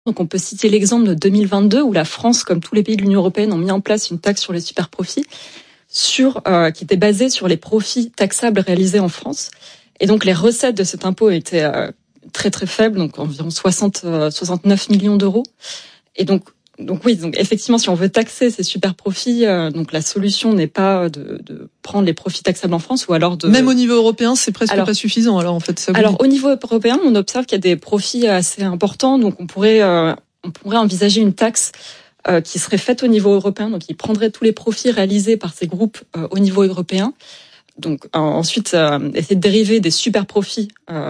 Donc on peut citer l'exemple de 2022 où la France, comme tous les pays de l'Union européenne, ont mis en place une taxe sur les superprofits qui était basée sur les profits taxables réalisés en France. Et donc les recettes de cet impôt étaient très très faibles, donc environ 69 millions d'euros. Et donc effectivement, si on veut taxer ces superprofits, donc la solution n'est pas de prendre les profits taxables en France ou alors de... Même au niveau européen, c'est presque pas suffisant. Alors en fait, ça au niveau européen, on observe qu'il y a des profits assez importants, donc on pourrait envisager une taxe qui serait faite au niveau européen, donc qui prendrait tous les profits réalisés par ces groupes au niveau européen. Donc ensuite, essayer de dériver des super profits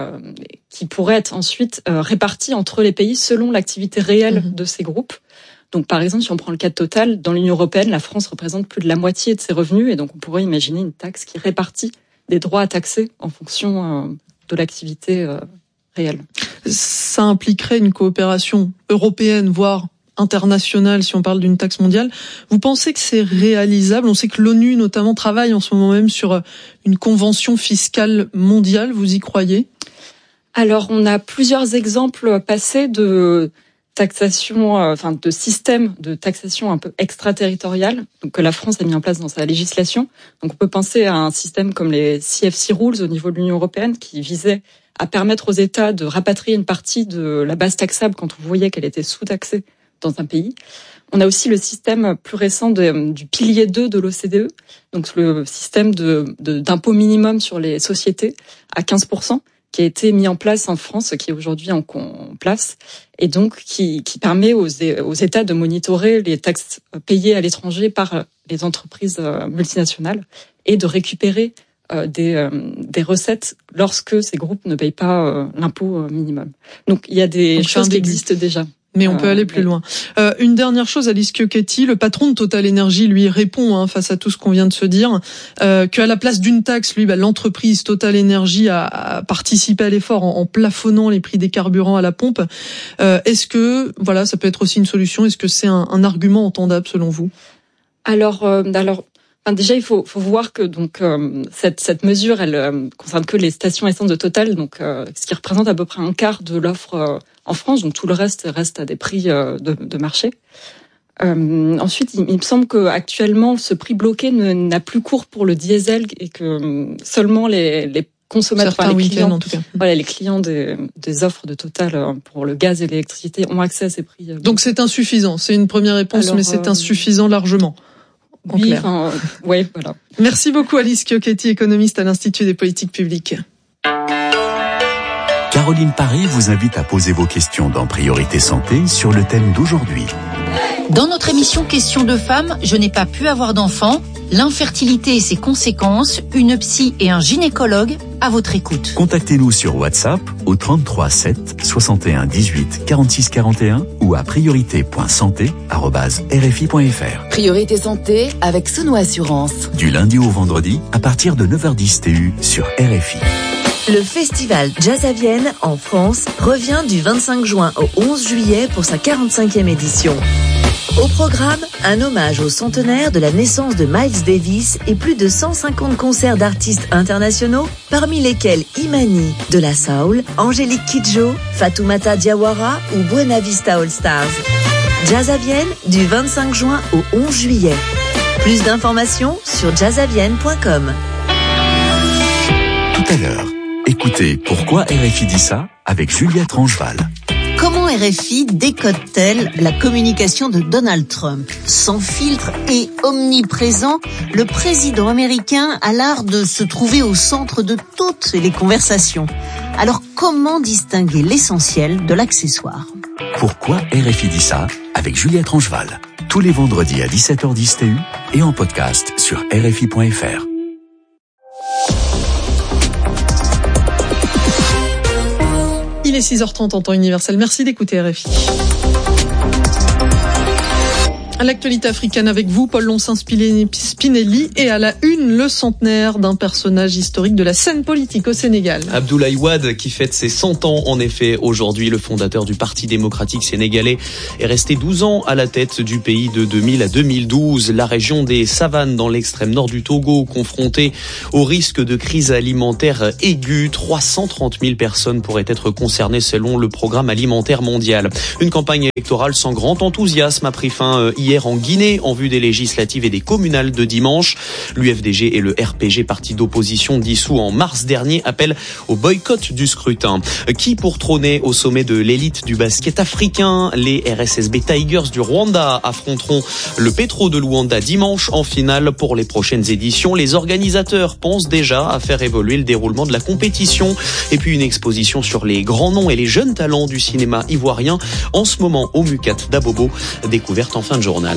qui pourraient être ensuite répartis entre les pays selon l'activité réelle de ces groupes. Donc par exemple, si on prend le cas de Total, dans l'Union européenne, la France représente plus de la moitié de ses revenus et donc on pourrait imaginer une taxe qui répartit des droits à taxer en fonction de l'activité réelle. Ça impliquerait une coopération européenne, voire internationale, si on parle d'une taxe mondiale. Vous pensez que c'est réalisable? On sait que l'ONU, notamment, travaille en ce moment même sur une convention fiscale mondiale. Vous y croyez? Alors, on a plusieurs exemples passés de taxation, de systèmes de taxation un peu extraterritorial, donc que la France a mis en place dans sa législation. Donc, on peut penser à un système comme les CFC Rules au niveau de l'Union européenne qui visait à permettre aux États de rapatrier une partie de la base taxable quand on voyait qu'elle était sous-taxée dans un pays. On a aussi le système plus récent du pilier 2 de l'OCDE, donc le système d'impôt minimum sur les sociétés à 15%, qui a été mis en place en France, qui est aujourd'hui en place, et donc qui permet aux États de monitorer les taxes payées à l'étranger par les entreprises multinationales et de récupérer des recettes lorsque ces groupes ne payent pas l'impôt minimum. Donc il y a des choses qui existent déjà. Mais on peut aller plus loin. Une dernière chose, Alice Chiocchetti, le patron de Total Energy, lui, répond face à tout ce qu'on vient de se dire, qu'à la place d'une taxe, l'entreprise Total Energy a participé à l'effort en plafonnant les prix des carburants à la pompe. Est-ce que, ça peut être aussi une solution? Est-ce que c'est un argument entendable selon vous? Déjà, il faut voir que cette mesure, elle concerne que les stations essence de Total, donc ce qui représente à peu près un quart de l'offre en France, donc tout le reste à des prix de marché. Ensuite, il me semble que actuellement, ce prix bloqué n'a plus cours pour le diesel et que seulement les consommateurs, les clients, en tout cas. Les clients des offres de Total pour le gaz et l'électricité ont accès à ces prix. Donc c'est insuffisant. C'est une première réponse, mais c'est insuffisant largement. Oui, voilà. Merci beaucoup Alice Chiocchetti, économiste à l'Institut des politiques publiques. Caroline Paré vous invite à poser vos questions dans Priorité Santé sur le thème d'aujourd'hui. Dans notre émission Questions de femmes, je n'ai pas pu avoir d'enfant, l'infertilité et ses conséquences, une psy et un gynécologue à votre écoute. Contactez-nous sur WhatsApp au 33 7 61 18 46 41 ou à priorité.santé@rfi.fr. Priorité Santé avec Sono Assurance. Du lundi au vendredi à partir de 9h10 TU sur RFI. Le festival Jazz à Vienne en France revient du 25 juin au 11 juillet pour sa 45e édition. Au programme, un hommage au centenaire de la naissance de Miles Davis et plus de 150 concerts d'artistes internationaux, parmi lesquels Imani de la Soul, Angélique Kidjo, Fatoumata Diawara ou Buena Vista All Stars. Jazz à Vienne du 25 juin au 11 juillet. Plus d'informations sur jazzavienne.com. Tout à l'heure, écoutez Pourquoi RFI dit ça avec Juliette Rangeval. Comment RFI décode-t-elle la communication de Donald Trump? Sans filtre et omniprésent, le président américain a l'art de se trouver au centre de toutes les conversations. Alors comment distinguer l'essentiel de l'accessoire? Pourquoi RFI dit ça avec Juliette Rangeval. Tous les vendredis à 17h10 TU et en podcast sur RFI.fr. Il est 6h30 en temps universel. Merci d'écouter RFI. L'actualité africaine avec vous, Paul Loncin-Spinelli, et à la une, le centenaire d'un personnage historique de la scène politique au Sénégal. Abdoulaye Wade qui fête ses 100 ans. En effet, aujourd'hui, le fondateur du Parti démocratique sénégalais est resté 12 ans à la tête du pays de 2000 à 2012. La région des savanes dans l'extrême nord du Togo, confrontée au risque de crise alimentaire aiguë. 330 000 personnes pourraient être concernées selon le programme alimentaire mondial. Une campagne électorale sans grand enthousiasme a pris fin hier en Guinée en vue des législatives et des communales de dimanche. L'UFDG et le RPG, parti d'opposition dissous en mars dernier, appellent au boycott du scrutin. Qui pour trôner au sommet de l'élite du basket africain? Les RSSB Tigers du Rwanda affronteront le Petro de Luanda dimanche en finale pour les prochaines éditions. Les organisateurs pensent déjà à faire évoluer le déroulement de la compétition. Et puis une exposition sur les grands noms et les jeunes talents du cinéma ivoirien en ce moment au Mucat d'Abobo, découverte en fin de journal.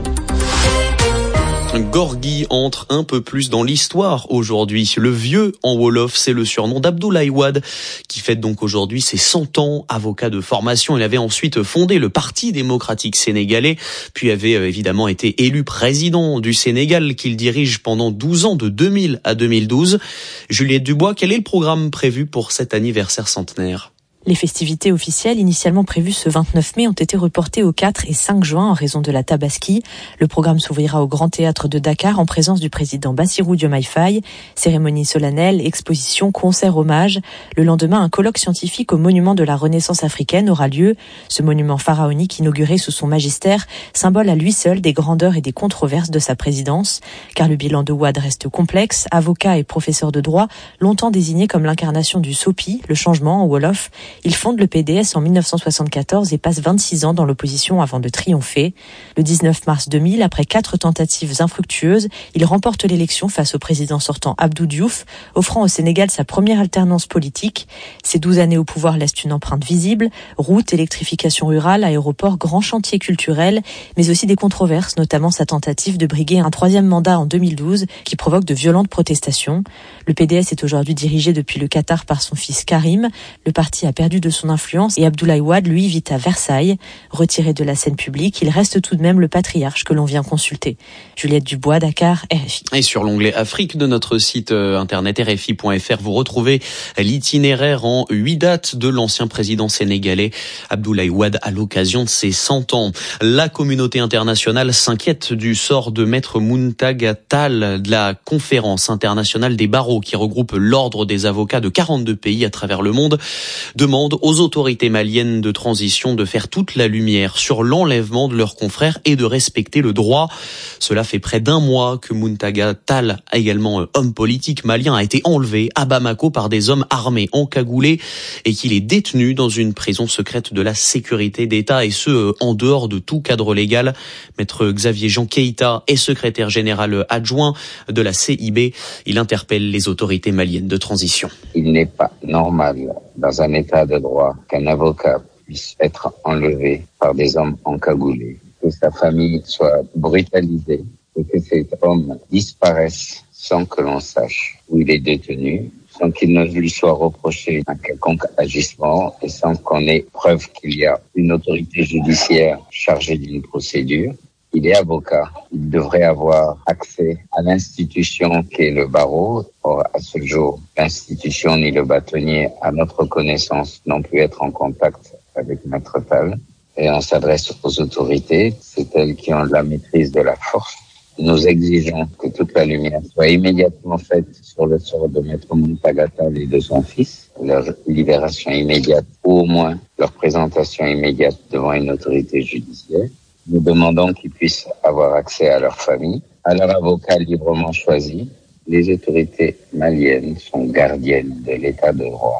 Gorgui entre un peu plus dans l'histoire aujourd'hui. Le vieux en Wolof, c'est le surnom d'Abdoulaye Wade qui fête donc aujourd'hui ses 100 ans. Avocat de formation, il avait ensuite fondé le Parti démocratique sénégalais, puis avait évidemment été élu président du Sénégal qu'il dirige pendant 12 ans de 2000 à 2012. Juliette Dubois, quel est le programme prévu pour cet anniversaire centenaire ? Les festivités officielles initialement prévues ce 29 mai ont été reportées au 4 et 5 juin en raison de la Tabaski. Le programme s'ouvrira au Grand Théâtre de Dakar en présence du président Bassirou Diomaye Faye. Cérémonie solennelle, exposition, concert, hommage. Le lendemain, un colloque scientifique au monument de la Renaissance africaine aura lieu. Ce monument pharaonique inauguré sous son magistère, symbole à lui seul des grandeurs et des controverses de sa présidence. Car le bilan de Wade reste complexe. Avocat et professeur de droit, longtemps désigné comme l'incarnation du SOPI, le changement en Wolof. Il fonde le PDS en 1974 et passe 26 ans dans l'opposition avant de triompher. Le 19 mars 2000, après 4 tentatives infructueuses, il remporte l'élection face au président sortant Abdou Diouf, offrant au Sénégal sa première alternance politique. Ces 12 années au pouvoir laissent une empreinte visible. Routes, électrification rurale, aéroports, grands chantiers culturels, mais aussi des controverses, notamment sa tentative de briguer un 3e mandat en 2012 qui provoque de violentes protestations. Le PDS est aujourd'hui dirigé depuis le Qatar par son fils Karim. Le parti a perdu de son influence et Abdoulaye Wade, lui, vit à Versailles. Retiré de la scène publique, il reste tout de même le patriarche que l'on vient consulter. Juliette Dubois, Dakar, RFI. Et sur l'onglet Afrique de notre site internet rfi.fr, vous retrouvez l'itinéraire en 8 dates de l'ancien président sénégalais Abdoulaye Wade à l'occasion de ses 100 ans. La communauté internationale s'inquiète du sort de Maître Muntaga Tall de la conférence internationale des barreaux qui regroupe l'ordre des avocats de 42 pays à travers le monde, demande aux autorités maliennes de transition de faire toute la lumière sur l'enlèvement de leurs confrères et de respecter le droit. Cela fait près d'un mois que Muntaga Tall, également homme politique malien, a été enlevé à Bamako par des hommes armés encagoulés et qu'il est détenu dans une prison secrète de la sécurité d'État et ce, en dehors de tout cadre légal. Maître Xavier Jean Keïta est secrétaire général adjoint de la CIB. Il interpelle les autorités maliennes de transition. Il n'est pas normal dans un état de droit qu'un avocat puisse être enlevé par des hommes encagoulés, que sa famille soit brutalisée et que cet homme disparaisse sans que l'on sache où il est détenu, sans qu'il ne lui soit reproché un quelconque agissement et sans qu'on ait preuve qu'il y a une autorité judiciaire chargée d'une procédure. Il est avocat, il devrait avoir accès à l'institution qu'est le barreau. Or, à ce jour, l'institution ni le bâtonnier, à notre connaissance, n'ont pu être en contact avec Maître Tall. Et on s'adresse aux autorités, c'est elles qui ont la maîtrise de la force. Nous exigeons que toute la lumière soit immédiatement faite sur le sort de Maître Muntaga Tall et de son fils, leur libération immédiate ou au moins leur présentation immédiate devant une autorité judiciaire. Nous demandons qu'ils puissent avoir accès à leur famille, à leur avocat librement choisi. Les autorités maliennes sont gardiennes de l'état de droit.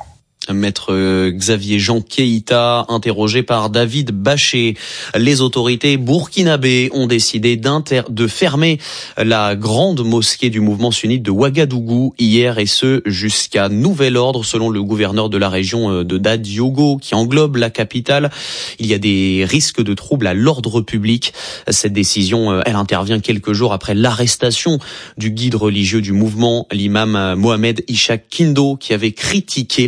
Maître Xavier Jean Keïta, interrogé par David Baché. Les autorités burkinabées ont décidé de fermer la grande mosquée du mouvement sunnite de Ouagadougou hier et ce jusqu'à nouvel ordre selon le gouverneur de la région de Dadiogo qui englobe la capitale. Il y a des risques de troubles à l'ordre public. Cette décision, elle intervient quelques jours après l'arrestation du guide religieux du mouvement, l'imam Mohamed Ishaq Kindo, qui avait critiqué l'adoption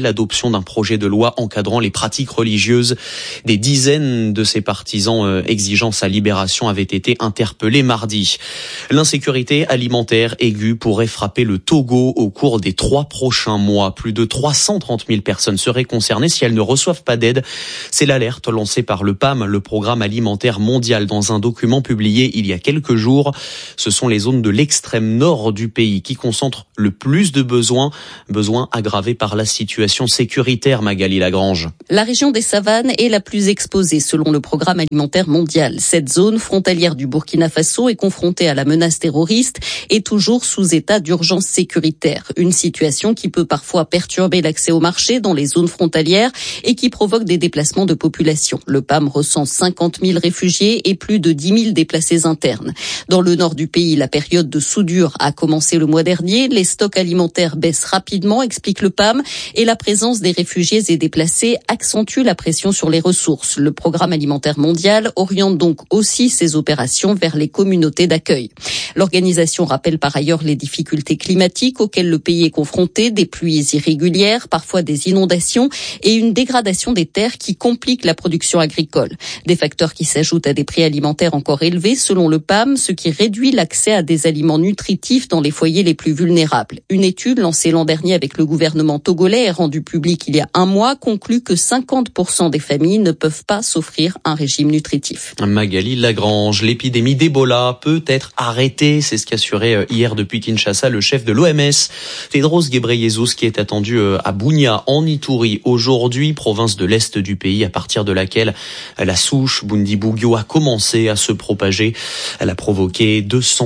l'examen d'un projet de loi encadrant les pratiques religieuses. Des dizaines de ses partisans exigeant sa libération avaient été interpellés mardi. L'insécurité alimentaire aiguë pourrait frapper le Togo au cours des 3 prochains mois. Plus de 330 000 personnes seraient concernées si elles ne reçoivent pas d'aide. C'est l'alerte lancée par le PAM, le Programme alimentaire mondial, dans un document publié il y a quelques jours. Ce sont les zones de l'extrême nord du pays qui concentrent le plus de besoins aggravés par la situation sécuritaire. Magali Lagrange. La région des savanes est la plus exposée selon le Programme alimentaire mondial. Cette zone frontalière du Burkina Faso est confrontée à la menace terroriste et toujours sous état d'urgence sécuritaire. Une situation qui peut parfois perturber l'accès au marché dans les zones frontalières et qui provoque des déplacements de population. Le PAM recense 50 000 réfugiés et plus de 10 000 déplacés internes. Dans le nord du pays, la période de soudure a commencé le mois dernier. Les stocks alimentaires baissent rapidement, explique le PAM, et la présence des réfugiés et déplacés accentue la pression sur les ressources. Le Programme alimentaire mondial oriente donc aussi ses opérations vers les communautés d'accueil. L'organisation rappelle par ailleurs les difficultés climatiques auxquelles le pays est confronté, des pluies irrégulières, parfois des inondations et une dégradation des terres qui compliquent la production agricole. Des facteurs qui s'ajoutent à des prix alimentaires encore élevés selon le PAM, ce qui réduit l'accès à des aliments nutritifs dans les foyers les plus vulnérables. Une étude lancée l'an dernier avec le gouvernement togolais et rendue publique il y a un mois conclut que 50% des familles ne peuvent pas s'offrir un régime nutritif. Magali Lagrange, l'épidémie d'Ebola peut être arrêtée, c'est ce qu'assurait hier depuis Kinshasa le chef de l'OMS, Tedros Ghebreyesus, qui est attendu à Bunia en Ituri aujourd'hui, province de l'est du pays, à partir de laquelle la souche Bundibugyo a commencé à se propager. Elle a provoqué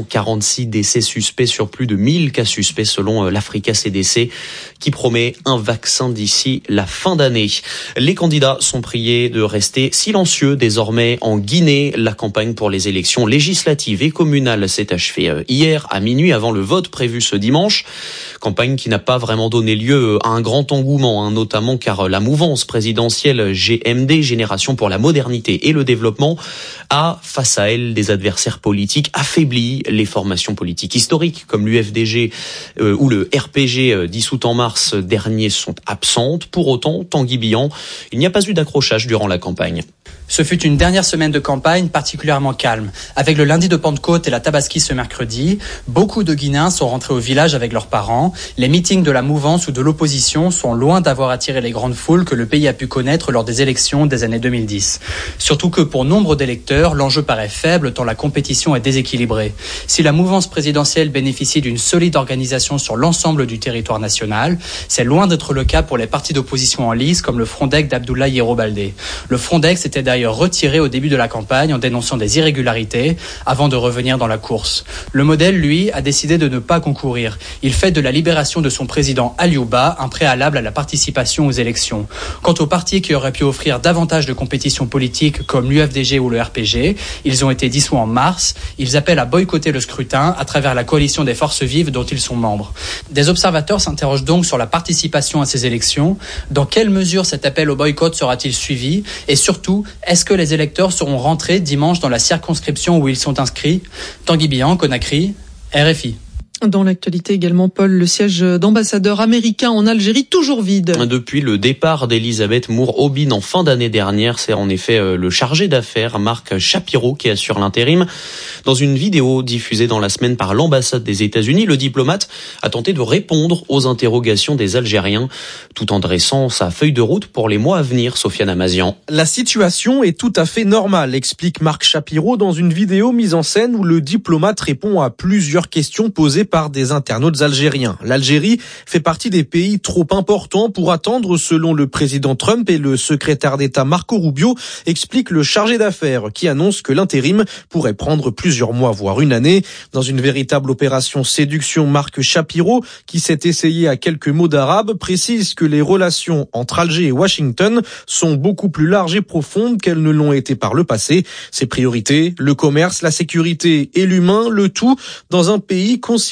246 décès suspects sur plus de 1000 cas suspects selon l'Africa CDC, qui promet un vaccin d'ici la fin d'année. Les candidats sont priés de rester silencieux désormais en Guinée. La campagne pour les élections législatives et communales s'est achevée hier à minuit avant le vote prévu ce dimanche. Campagne qui n'a pas vraiment donné lieu à un grand engouement, notamment car la mouvance présidentielle GMD, Génération pour la modernité et le développement, a face à elle des adversaires politiques affaiblis. Les formations politiques historiques comme l'UFDG ou le RPG dissout en mars dernier sont absentes. Pour autant, Tanguy Bihan, il n'y a pas eu d'accrochage durant la campagne. Ce fut une dernière semaine de campagne particulièrement calme. Avec le lundi de Pentecôte et la Tabaski ce mercredi, beaucoup de Guinéens sont rentrés au village avec leurs parents. Les meetings de la mouvance ou de l'opposition sont loin d'avoir attiré les grandes foules que le pays a pu connaître lors des élections des années 2010. Surtout que pour nombre d'électeurs, l'enjeu paraît faible tant la compétition est déséquilibrée. Si la mouvance présidentielle bénéficie d'une solide organisation sur l'ensemble du territoire national, c'est loin d'être le cas pour les partis d'opposition en lice comme le Frondec d'Abdoulaye Yero Baldé. Le Frondec s'était d'ailleurs retiré au début de la campagne en dénonçant des irrégularités avant de revenir dans la course. Le modèle, lui, a décidé de ne pas concourir. Il fait de la libération de son président Aliouba un préalable à la participation aux élections. Quant aux partis qui auraient pu offrir davantage de compétition politique comme l'UFDG ou le RPG, ils ont été dissous en mars. Ils appellent à boycotter le scrutin à travers la coalition des forces vives dont ils sont membres. Des observateurs s'interrogent donc sur la participation à ces élections. Dans quelle mesure cet appel au boycott sera-t-il suivi? Et surtout, est-ce que les électeurs seront rentrés dimanche dans la circonscription où ils sont inscrits? Tanguy Bihan, Conakry, RFI. Dans l'actualité également, Paul, le siège d'ambassadeur américain en Algérie toujours vide. Depuis le départ d'Elisabeth Moore-Aubin en fin d'année dernière, c'est en effet le chargé d'affaires Marc Shapiro qui assure l'intérim. Dans une vidéo diffusée dans la semaine par l'ambassade des États-Unis, le diplomate a tenté de répondre aux interrogations des Algériens, tout en dressant sa feuille de route pour les mois à venir. Sofiane Amazian. La situation est tout à fait normale, explique Marc Shapiro dans une vidéo mise en scène où le diplomate répond à plusieurs questions posées par des internautes algériens. L'Algérie fait partie des pays trop importants pour attendre, selon le président Trump et le secrétaire d'État Marco Rubio, explique le chargé d'affaires qui annonce que l'intérim pourrait prendre plusieurs mois, voire une année. Dans une véritable opération séduction, Marc Shapiro, qui s'est essayé à quelques mots d'arabe, précise que les relations entre Alger et Washington sont beaucoup plus larges et profondes qu'elles ne l'ont été par le passé. Ses priorités, le commerce, la sécurité et l'humain, le tout dans un pays considéré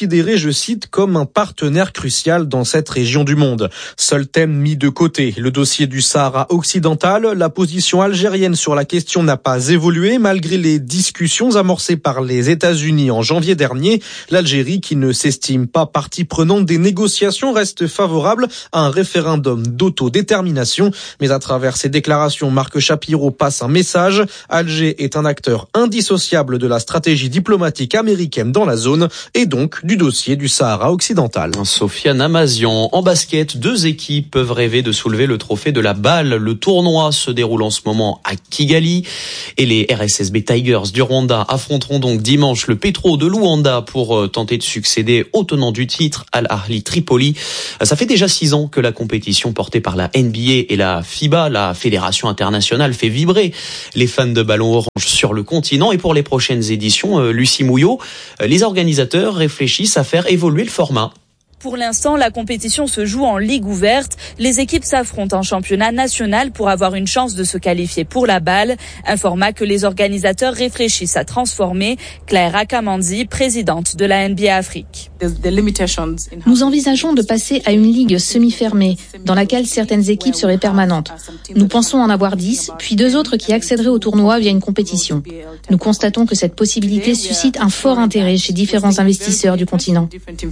considéré, je cite, comme un partenaire crucial dans cette région du monde. Seul thème mis de côté, le dossier du Sahara occidental. La position algérienne sur la question n'a pas évolué malgré les discussions amorcées par les États-Unis en janvier dernier. L'Algérie, qui ne s'estime pas partie prenante des négociations, reste favorable à un référendum d'autodétermination. Mais à travers ces déclarations, Marc Shapiro passe un message. Alger est un acteur indissociable de la stratégie diplomatique américaine dans la zone et donc du dossier du Sahara occidental. Sofiane Amazian. En basket, 2 équipes peuvent rêver de soulever le trophée de la balle. Le tournoi se déroule en ce moment à Kigali et les RSSB Tigers du Rwanda affronteront donc dimanche le Petro de Luanda pour tenter de succéder au tenant du titre, Al Ahly Tripoli. Ça fait déjà 6 ans que la compétition portée par la NBA et la FIBA, la Fédération internationale, fait vibrer les fans de ballon orange sur le continent. Et pour les prochaines éditions, Lucie Mouillot, les organisateurs réfléchissent à faire évoluer le format. Pour l'instant, la compétition se joue en ligue ouverte. Les équipes s'affrontent en championnat national pour avoir une chance de se qualifier pour la balle. Un format que les organisateurs réfléchissent à transformer. Claire Akamandi, présidente de la NBA Afrique. Nous envisageons de passer à une ligue semi-fermée, dans laquelle certaines équipes seraient permanentes. Nous pensons en avoir 10, puis 2 autres qui accéderaient au tournoi via une compétition. Nous constatons que cette possibilité suscite un fort intérêt chez différents investisseurs du continent.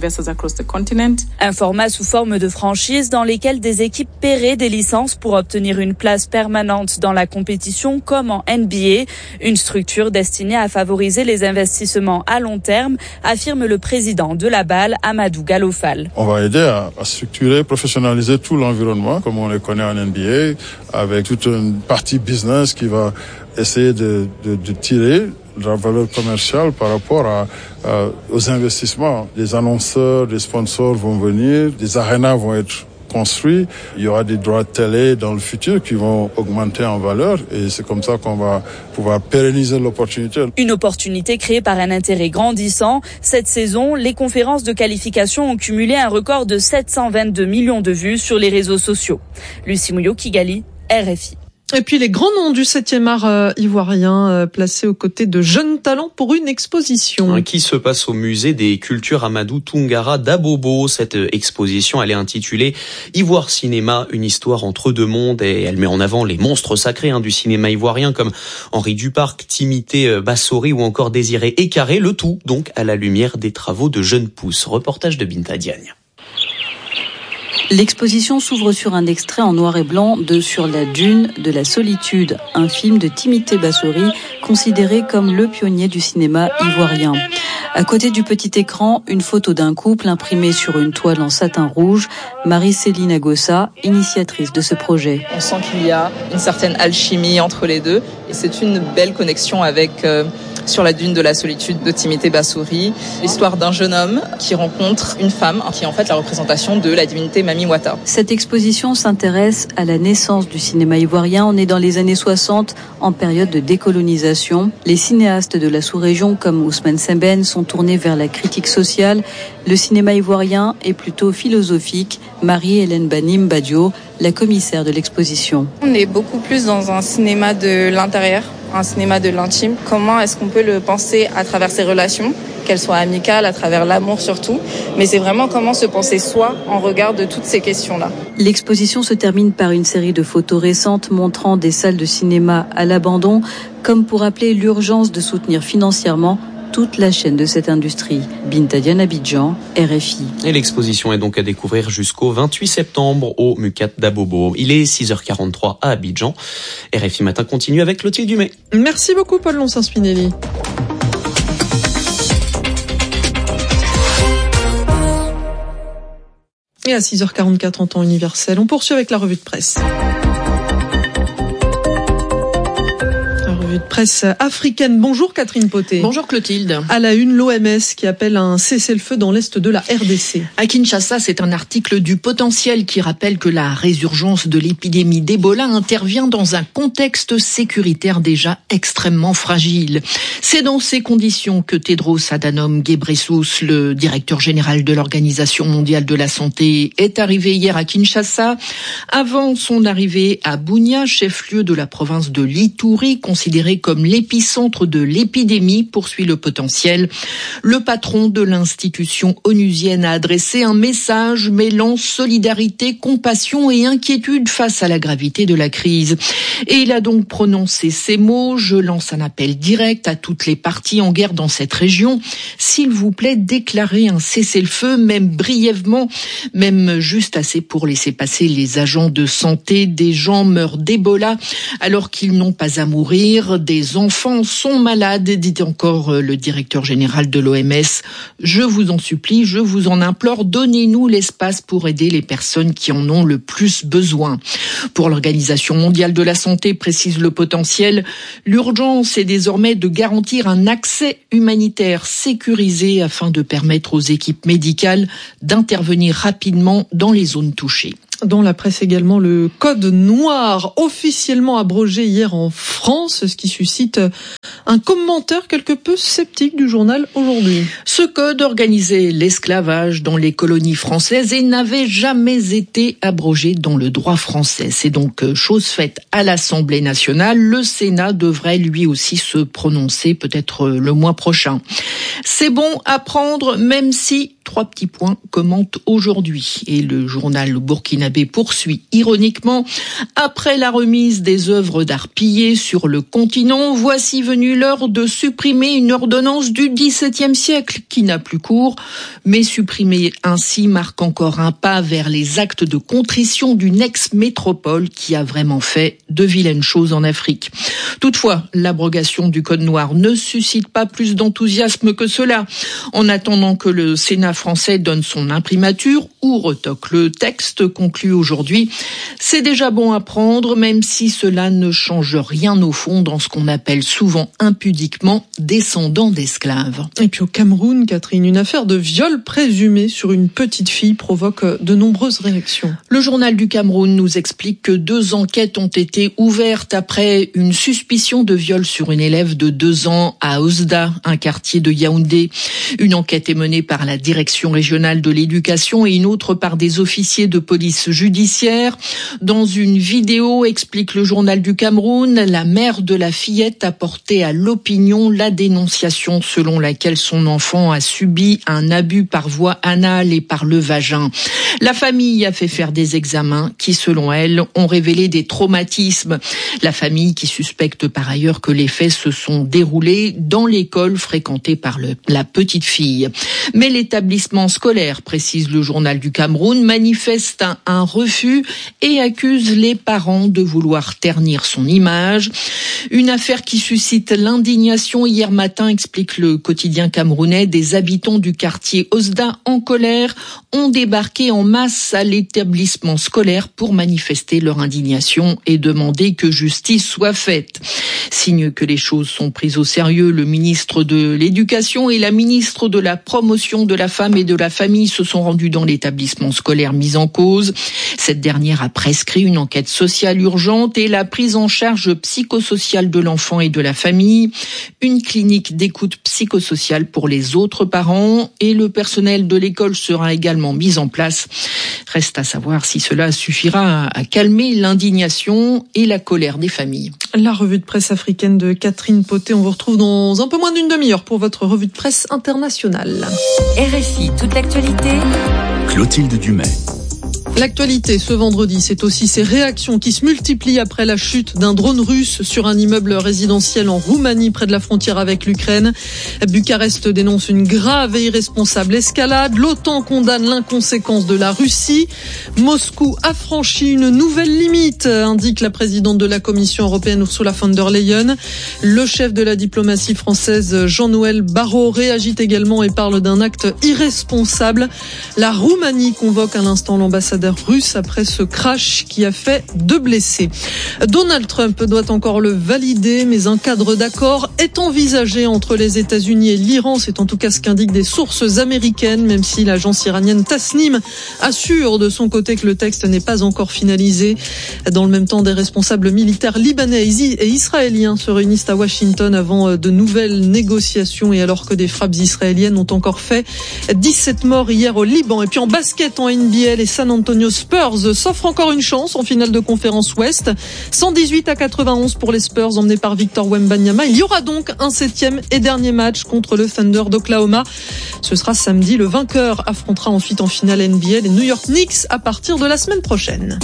Un format sous forme de franchise dans lesquelles des équipes paieraient des licences pour obtenir une place permanente dans la compétition comme en NBA. Une structure destinée à favoriser les investissements à long terme, affirme le président de la BAL, Amadou Galofal. On va aider à structurer, professionnaliser tout l'environnement comme on le connaît en NBA, avec toute une partie business qui va essayer de tirer la valeur commerciale par rapport aux investissements. Des annonceurs, des sponsors vont venir, des arénas vont être construits. Il y aura des droits de télé dans le futur qui vont augmenter en valeur et c'est comme ça qu'on va pouvoir pérenniser l'opportunité. Une opportunité créée par un intérêt grandissant. Cette saison, les conférences de qualification ont cumulé un record de 722 millions de vues sur les réseaux sociaux. Lucie Mouillot, Kigali, RFI. Et puis les grands noms du 7e art ivoirien placés aux côtés de jeunes talents pour une exposition. Qui se passe au musée des cultures Amadou Toungara d'Abobo. Cette exposition, elle est intitulée Ivoire Cinéma, une histoire entre 2 mondes et elle met en avant les monstres sacrés du cinéma ivoirien comme Henri Duparc, Timothée Bassori ou encore Désiré Écaré. Le tout donc à la lumière des travaux de jeunes pousses. Reportage de Binta Diagne. L'exposition s'ouvre sur un extrait en noir et blanc de Sur la dune de la solitude, un film de Timothée Bassori, considéré comme le pionnier du cinéma ivoirien. À côté du petit écran, une photo d'un couple imprimée sur une toile en satin rouge, Marie-Céline Agossa, initiatrice de ce projet. On sent qu'il y a une certaine alchimie entre les deux et c'est une belle connexion avec Sur la dune de la solitude de Timothée Bassori, l'histoire d'un jeune homme qui rencontre une femme qui est en fait la représentation de la divinité Mami Wata. Cette exposition s'intéresse à la naissance du cinéma ivoirien. On est dans les années 60, en période de décolonisation. Les cinéastes de la sous-région comme Ousmane Sembène sont tournés vers la critique sociale. Le cinéma ivoirien est plutôt philosophique. Marie-Hélène Banim Badio, la commissaire de l'exposition. On est beaucoup plus dans un cinéma de l'intérieur, un cinéma de l'intime. Comment est-ce qu'on peut le penser à travers ses relations, qu'elles soient amicales, à travers l'amour surtout, mais c'est vraiment comment se penser soi en regard de toutes ces questions-là. L'exposition se termine par une série de photos récentes montrant des salles de cinéma à l'abandon, comme pour appeler l'urgence de soutenir financièrement toute la chaîne de cette industrie. Binta Diagne, Abidjan, RFI. Et l'exposition est donc à découvrir jusqu'au 28 septembre au Mucat d'Abobo. Il est 6h43 à Abidjan. RFI Matin continue avec Clotilde Dumay. Merci beaucoup Paul Lonsin-Spinelli. Et à 6h44 en temps universel, on poursuit avec la revue de presse. Presse africaine. Bonjour Catherine Poté. Bonjour Clotilde. À la une, l'OMS qui appelle à un cessez-le-feu dans l'est de la RDC. À Kinshasa, c'est un article du Potentiel qui rappelle que la résurgence de l'épidémie d'Ebola intervient dans un contexte sécuritaire déjà extrêmement fragile. C'est dans ces conditions que Tedros Adhanom Ghebreyesus, le directeur général de l'Organisation mondiale de la santé, est arrivé hier à Kinshasa. Avant son arrivée à Bunia, chef-lieu de la province de l'Ituri, considéré considéré comme l'épicentre de l'épidémie, poursuit le potentiel. Le patron de l'institution onusienne a adressé un message mêlant solidarité, compassion et inquiétude face à la gravité de la crise. Et il a donc prononcé ces mots: je lance un appel direct à toutes les parties en guerre dans cette région. S'il vous plaît, déclarez un cessez-le-feu, même brièvement, même juste assez pour laisser passer les agents de santé. Des gens meurent d'Ebola alors qu'ils n'ont pas à mourir. Des enfants sont malades, dit encore le directeur général de l'OMS. Je vous en supplie, je vous en implore, donnez-nous l'espace pour aider les personnes qui en ont le plus besoin. Pour l'Organisation mondiale de la santé, précise le potentiel, l'urgence est désormais de garantir un accès humanitaire sécurisé afin de permettre aux équipes médicales d'intervenir rapidement dans les zones touchées. Dans la presse également, le code noir officiellement abrogé hier en France, ce qui suscite un commentaire quelque peu sceptique du journal Aujourd'hui. Ce code organisait l'esclavage dans les colonies françaises et n'avait jamais été abrogé dans le droit français. C'est donc chose faite à l'Assemblée nationale. Le Sénat devrait lui aussi se prononcer peut-être le mois prochain. C'est bon à prendre, même si 3 petits points commente Aujourd'hui. Et le journal burkinabé poursuit ironiquement: après la remise des œuvres d'art pillées sur le continent, voici venue l'heure de supprimer une ordonnance du XVIIe siècle qui n'a plus cours, mais supprimer ainsi marque encore un pas vers les actes de contrition d'une ex-métropole qui a vraiment fait de vilaines choses en Afrique. Toutefois, l'abrogation du code noir ne suscite pas plus d'enthousiasme que cela. En attendant que le Sénat français donne son imprimature ou retoque le texte, conclut Aujourd'hui, c'est déjà bon à prendre, même si cela ne change rien au fond dans ce qu'on appelle souvent impudiquement descendants d'esclaves. Et puis au Cameroun, Catherine, une affaire de viol présumé sur une petite fille provoque de nombreuses réactions. Le journal du Cameroun nous explique que 2 enquêtes ont été ouvertes après une suspicion de viol sur une élève de 2 ans à Osda, un quartier de Yaoundé. Une enquête est menée par la direction régionale de l'éducation et une autre par des officiers de police judiciaire. Dans une vidéo, explique le journal du Cameroun, la mère de la fillette a porté à l'opinion la dénonciation selon laquelle son enfant a subi un abus par voie anale et par le vagin. La famille a fait faire des examens qui, selon elle, ont révélé des traumatismes. La famille qui suspecte par ailleurs que les faits se sont déroulés dans l'école fréquentée par la petite fille. Mais l'établissement scolaire, précise le journal du Cameroun, manifeste un refus et accuse les parents de vouloir ternir son image. Une affaire qui suscite l'indignation hier matin, explique le quotidien camerounais. Des habitants du quartier Osda en colère ont débarqué en masse à l'établissement scolaire pour manifester leur indignation et demander que justice soit faite. Signe que les choses sont prises au sérieux, le ministre de l'Éducation et la ministre de la Promotion de la Femme et de la Famille se sont rendus dans l'établissement scolaire mis en cause. Cette dernière a prescrit une enquête sociale urgente et la prise en charge psychosociale de l'enfant et de la famille, une clinique d'écoute psychosociale pour les autres parents et le personnel de l'école sera également mis en place. Reste à savoir si cela suffira à calmer l'indignation et la colère des familles. La revue de presse africaine de Catherine Potet, on vous retrouve dans un peu moins d'une demi-heure pour votre revue de presse internationale. RFI, toute l'actualité. Clotilde Dumais. L'actualité ce vendredi, c'est aussi ces réactions qui se multiplient après la chute d'un drone russe sur un immeuble résidentiel en Roumanie près de la frontière avec l'Ukraine. Bucarest dénonce une grave et irresponsable escalade. L'OTAN condamne l'inconséquence de la Russie. Moscou a franchi une nouvelle limite, indique la présidente de la Commission européenne Ursula von der Leyen. Le chef de la diplomatie française Jean-Noël Barrot réagit également et parle d'un acte irresponsable. La Roumanie convoque à l'instant l'ambassadeur russe après ce crash qui a fait 2 blessés. Donald Trump doit encore le valider, mais un cadre d'accord est envisagé entre les États-Unis et l'Iran. C'est en tout cas ce qu'indiquent des sources américaines, même si l'agence iranienne Tasnim assure de son côté que le texte n'est pas encore finalisé. Dans le même temps, des responsables militaires libanais et israéliens se réunissent à Washington avant de nouvelles négociations et alors que des frappes israéliennes ont encore fait 17 morts hier au Liban. Et puis en basket en NBA, les San Antonio Antonio Spurs s'offre encore une chance en finale de conférence Ouest. 118-91 pour les Spurs emmenés par Victor Wembanyama. Il y aura donc un 7e et dernier match contre le Thunder d'Oklahoma. Ce sera samedi. Le vainqueur affrontera ensuite en finale NBA les New York Knicks à partir de la semaine prochaine.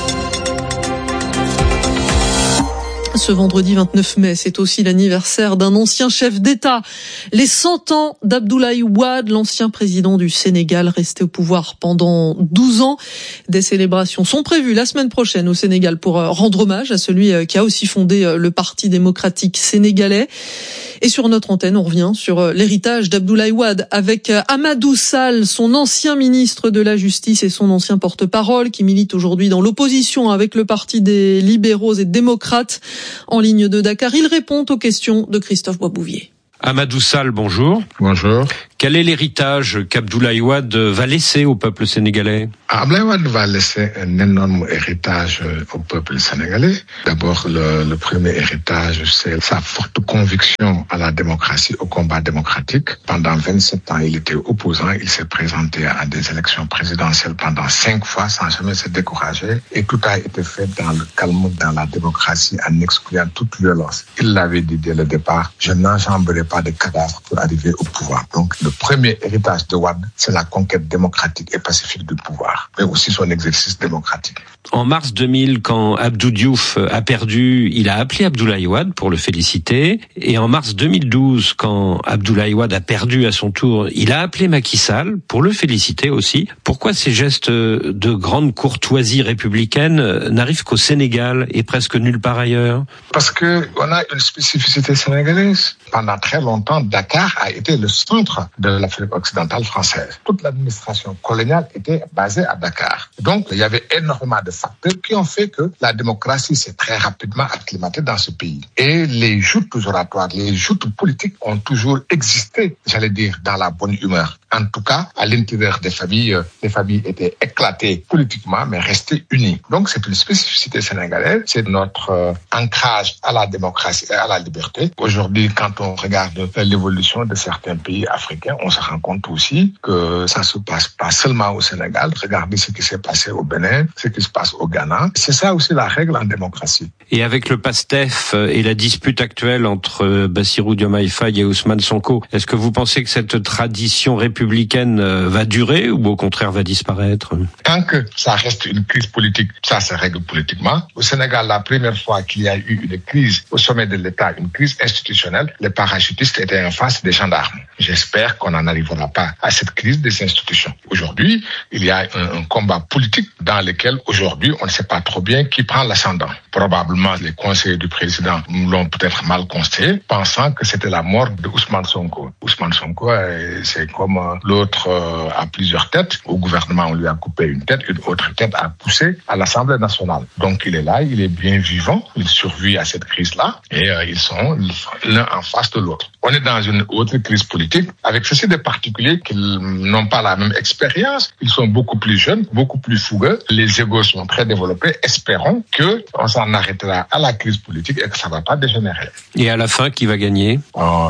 Ce vendredi 29 mai, c'est aussi l'anniversaire d'un ancien chef d'État. Les 100 ans d'Abdoulaye Wade, l'ancien président du Sénégal, resté au pouvoir pendant 12 ans. Des célébrations sont prévues la semaine prochaine au Sénégal pour rendre hommage à celui qui a aussi fondé le Parti démocratique sénégalais. Et sur notre antenne, on revient sur l'héritage d'Abdoulaye Wade avec Amadou Sall, son ancien ministre de la Justice et son ancien porte-parole qui milite aujourd'hui dans l'opposition avec le Parti des libéraux et démocrates. En ligne de Dakar, il répond aux questions de Christophe Boisbouvier. Amadou Sall, bonjour. Bonjour. Quel est l'héritage qu'Abdoulaye Wade va laisser au peuple sénégalais? Abdoulaye Wade va laisser un énorme héritage au peuple sénégalais. D'abord, le premier héritage, c'est sa forte conviction à la démocratie, au combat démocratique. Pendant 27 ans, il était opposant. Il s'est présenté à des élections présidentielles pendant 5 fois sans jamais se décourager. Et tout a été fait dans le calme, dans la démocratie, en excluant toute violence. Il l'avait dit dès le départ, je n'enjamberai pas de cadavres pour arriver au pouvoir. Donc, le premier héritage de Wade, c'est la conquête démocratique et pacifique du pouvoir, mais aussi son exercice démocratique. En mars 2000, quand Abdou Diouf a perdu, il a appelé Abdoulaye Wade pour le féliciter. Et en mars 2012, quand Abdoulaye Wade a perdu à son tour, il a appelé Macky Sall pour le féliciter aussi. Pourquoi ces gestes de grande courtoisie républicaine n'arrivent qu'au Sénégal et presque nulle part ailleurs? Parce que on a une spécificité sénégalaise. Pendant très longtemps, Dakar a été le centre de l'Afrique occidentale française. Toute l'administration coloniale était basée à Dakar. Donc, il y avait énormément de facteurs qui ont fait que la démocratie s'est très rapidement acclimatée dans ce pays. Et les joutes oratoires, les joutes politiques ont toujours existé, j'allais dire, dans la bonne humeur. En tout cas, à l'intérieur des familles étaient éclatées politiquement, mais restaient unies. Donc, c'est une spécificité sénégalaise. C'est notre ancrage à la démocratie et à la liberté. Aujourd'hui, quand on regarde l'évolution de certains pays africains, on se rend compte aussi que ça se passe pas seulement au Sénégal. Regardez ce qui s'est passé au Bénin, ce qui se passe au Ghana. C'est ça aussi la règle en démocratie. Et avec le PASTEF et la dispute actuelle entre Bassirou Diomaye Faye et Ousmane Sonko, est-ce que vous pensez que cette tradition républicaine va durer ou au contraire va disparaître? Tant que ça reste une crise politique, ça se règle politiquement. Au Sénégal, la première fois qu'il y a eu une crise au sommet de l'État, une crise institutionnelle, les parachutistes étaient en face des gendarmes. J'espère qu'on n'en arrivera pas à cette crise des institutions. Aujourd'hui, il y a un combat politique dans lequel aujourd'hui on ne sait pas trop bien qui prend l'ascendant. Probablement les conseillers du président l'ont peut-être mal conseillé, pensant que c'était la mort de Ousmane Sonko. Ousmane Sonko, c'est comme l'autre a plusieurs têtes. Au gouvernement, on lui a coupé une tête, une autre tête a poussé à l'Assemblée nationale. Donc il est là, il est bien vivant, il survit à cette crise-là et ils sont l'un en face de l'autre. On est dans une autre crise politique avec ceci de particulier qu'ils n'ont pas la même expérience. Ils sont beaucoup plus jeunes, beaucoup plus fougueux. Les égos sont très développés. Espérons qu'on s'en arrêtera à la crise politique et que ça ne va pas dégénérer. Et à la fin, qui va gagner?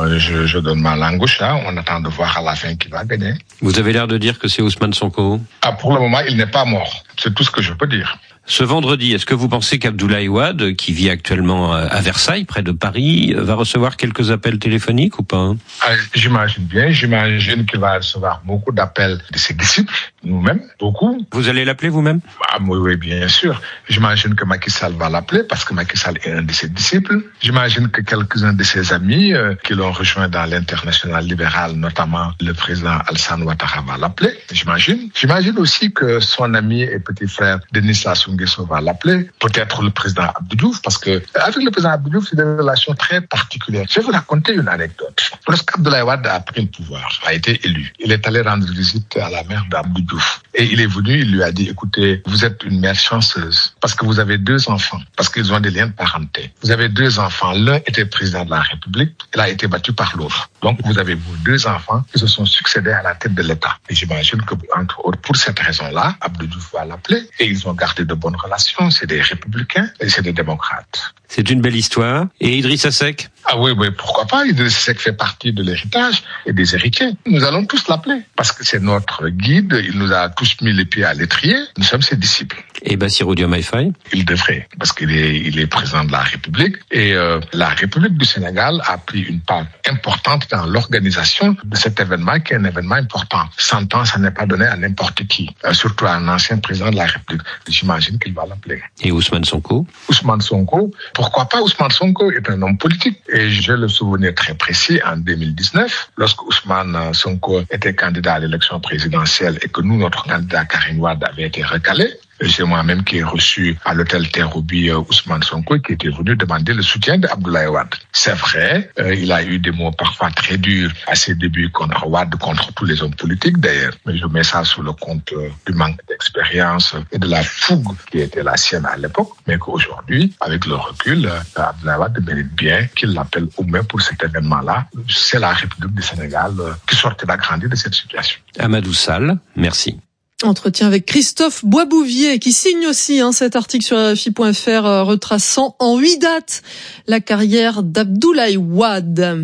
Je donne ma langue au chat. On attend de voir à la fin qui va gagner. Vous avez l'air de dire que c'est Ousmane Sonko. Pour le moment, il n'est pas mort. C'est tout ce que je peux dire. Ce vendredi, est-ce que vous pensez qu'Abdoulaye Wade, qui vit actuellement à Versailles, près de Paris, va recevoir quelques appels téléphoniques ou pas? J'imagine bien. J'imagine qu'il va recevoir beaucoup d'appels de ses disciples, nous-mêmes, beaucoup. Vous allez l'appeler vous-même? Oui, bien sûr. J'imagine que Macky Sall va l'appeler parce que Macky Sall est un de ses disciples. J'imagine que quelques-uns de ses amis qui l'ont rejoint dans l'international libéral, notamment le président Alassane Ouattara, va l'appeler. J'imagine. J'imagine aussi que son ami et petit frère Denis Sassou Nguesso va l'appeler, peut-être le président Abdou Diouf, parce que avec le président Abdou Diouf, c'est des relations très particulières. Je vais vous raconter une anecdote. Lorsqu'Abdoulaye Wade a pris le pouvoir, a été élu, il est allé rendre visite à la mère d'Abdou Diouf. Et il est venu, il lui a dit, écoutez, vous êtes une mère chanceuse, parce que vous avez 2 enfants, parce qu'ils ont des liens de parenté. Vous avez 2 enfants, l'un était président de la République, il a été battu par l'autre. Donc vous avez vos 2 enfants qui se sont succédés à la tête de l'État. Et j'imagine que, entre autres, pour cette raison-là, Abdou Diouf va l'appeler, et ils ont gardé de bonnes relations, c'est des républicains et c'est des démocrates. C'est une belle histoire. Et Idrissa Seck? Ah oui, pourquoi pas. Idrissa Seck fait partie de l'héritage et des héritiers. Nous allons tous l'appeler parce que c'est notre guide. Il nous a tous mis les pieds à l'étrier. Nous sommes ses disciples. Et Bassirou Diomaye Faye? Il devrait, parce qu'il est président de la République. Et la République du Sénégal a pris une part importante dans l'organisation de cet événement, qui est un événement important. 100 ans, ça n'est pas donné à n'importe qui, surtout à un ancien président de la République. J'imagine qu'il va l'appeler. Et Ousmane Sonko? Ousmane Sonko, pourquoi pas? Ousmane Sonko est un homme politique. Et j'ai le souvenir très précis, en 2019, lorsque Ousmane Sonko était candidat à l'élection présidentielle et que nous, notre candidat Karim Wade avait été recalé, c'est moi-même qui ai reçu à l'hôtel Terre-Roubi Ousmane Sonko, qui était venu demander le soutien d'Abdoulaye Wade. C'est vrai, il a eu des mots parfois très durs à ses débuts contre Wade, contre tous les hommes politiques d'ailleurs. Mais je mets ça sous le compte du manque d'expérience et de la fougue qui était la sienne à l'époque. Mais qu'aujourd'hui, avec le recul, Abdoulaye Wade mérite bien qu'il l'appelle au moins pour cet événement-là. C'est la République du Sénégal qui sortira grandi de cette situation. Amadou Sall, merci. Entretien avec Christophe Boisbouvier qui signe aussi cet article sur RFI.fr retraçant en 8 dates la carrière d'Abdoulaye Wade.